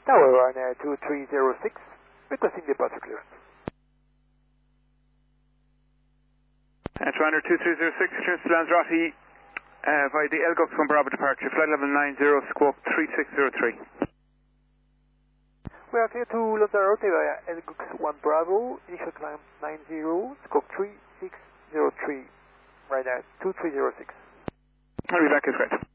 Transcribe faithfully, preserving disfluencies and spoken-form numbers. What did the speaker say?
Tower Ryanair two three zero six, requesting departure clearance. Uh, Ryanair two three zero six, clearance to Lanzarote uh, via the Elgux one Bravo departure, flight level nine zero, squawk three six zero three. We are clear to Lanzarote via Elgux one Bravo, initial climb nine zero, squawk three six zero three, Ryanair two three zero six. I'll be back, is correct.